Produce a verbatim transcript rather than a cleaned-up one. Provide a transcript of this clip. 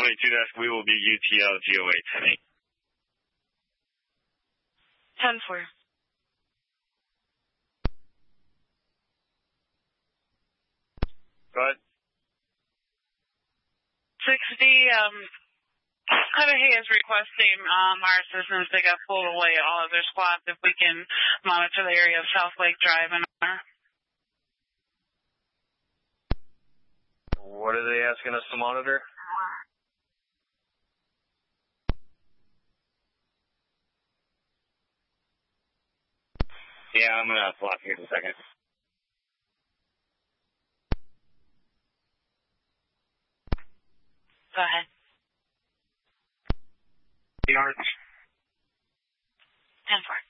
twenty-two desk, we will be U T L G O eight ten eight. ten four. Go ahead. sixty, um, Cudahy is requesting um, our assistance. They got pulled away at all of their squads. If we can monitor the area of South Lake Drive and our... What are they asking us to monitor? Yeah, I'm going to block here in a second. Go ahead. The orange. ten four.